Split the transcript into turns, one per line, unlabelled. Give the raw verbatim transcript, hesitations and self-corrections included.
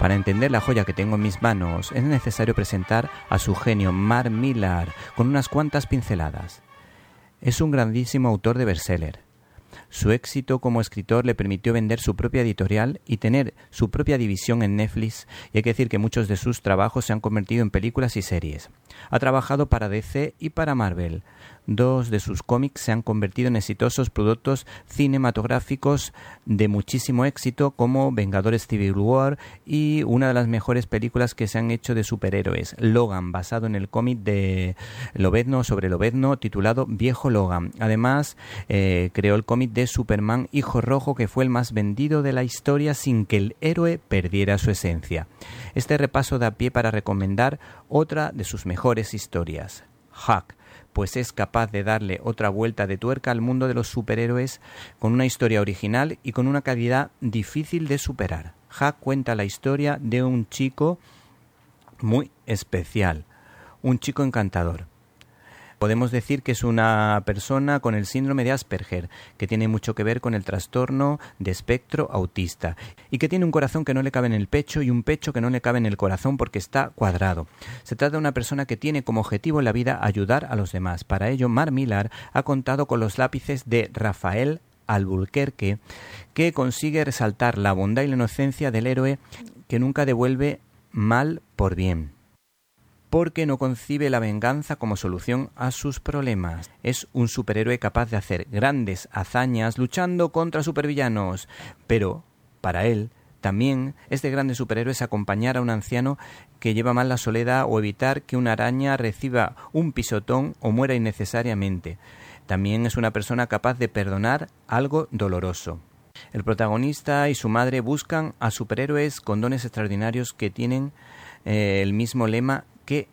Para entender la joya que tengo en mis manos, es necesario presentar a su genio Mark Millar con unas cuantas pinceladas. Es un grandísimo autor de bestseller. Su éxito como escritor le permitió vender su propia editorial y tener su propia división en Netflix, y hay que decir que muchos de sus trabajos se han convertido en películas y series. Ha trabajado para D C y para Marvel. Dos de sus cómics se han convertido en exitosos productos cinematográficos de muchísimo éxito, como Vengadores Civil War y una de las mejores películas que se han hecho de superhéroes, Logan, basado en el cómic de Lobezno sobre Lobezno titulado Viejo Logan. Además, eh, creó el cómic de Superman Hijo Rojo, que fue el más vendido de la historia sin que el héroe perdiera su esencia. Este repaso da pie para recomendar otra de sus mejores historias, Hulk, pues es capaz de darle otra vuelta de tuerca al mundo de los superhéroes con una historia original y con una calidad difícil de superar. Hulk cuenta la historia de un chico muy especial, un chico encantador. Podemos decir que es una persona con el síndrome de Asperger, que tiene mucho que ver con el trastorno de espectro autista, y que tiene un corazón que no le cabe en el pecho y un pecho que no le cabe en el corazón porque está cuadrado. Se trata de una persona que tiene como objetivo en la vida ayudar a los demás. Para ello, Mark Millar ha contado con los lápices de Rafael Albuquerque, que consigue resaltar la bondad y la inocencia del héroe que nunca devuelve mal por bien, porque no concibe la venganza como solución a sus problemas. Es un superhéroe capaz de hacer grandes hazañas luchando contra supervillanos, pero para él también es de grandes superhéroes acompañar a un anciano que lleva mal la soledad o evitar que una araña reciba un pisotón o muera innecesariamente. También es una persona capaz de perdonar algo doloroso. El protagonista y su madre buscan a superhéroes con dones extraordinarios que tienen eh, el mismo lema